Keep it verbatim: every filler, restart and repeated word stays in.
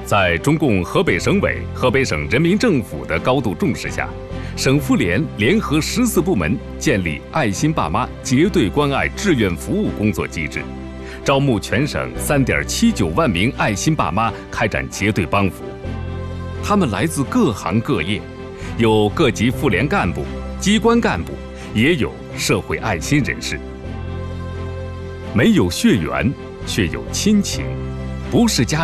在中共河北省委、河北省人民政府的高度重视下，省妇联联合十四部门建立爱心爸妈结对关爱志愿服务工作机制，招募全省三点七九万名爱心爸妈开展结对帮扶。他们来自各行各业，有各级妇联干部、机关干部，也有社会爱心人士。没有血缘，却有亲情，不是家